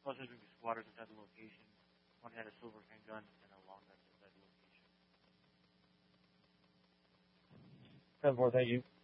Plus, there's going to be squatters inside the location. One had a silver handgun and a long gun inside the location. 10-4, thank you.